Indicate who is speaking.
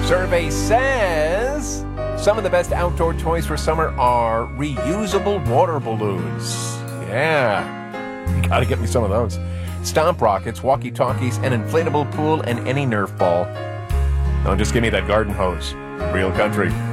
Speaker 1: Survey says some of the best outdoor toys for summer are reusable water balloons. Yeah, you gotta get me some of those. Stomp rockets, walkie-talkies, an inflatable pool, and any Nerf ball. Don't just give me that garden hose. Real country.